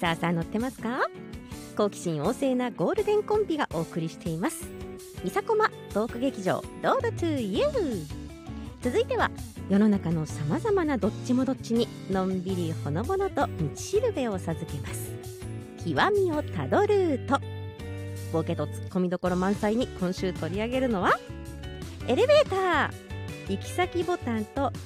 さあ乗ってますか？好奇心旺盛なゴールデンコンビがお送りしています。みさこまトーク劇場 Road to You。 続いては世の中のさまざまなどっちもどっちにのんびりほのぼのと道しるべを授けます。極みをたどるとボケとツッコミどころ満載に今週取り上げるのはエレベーター、行き先ボタンと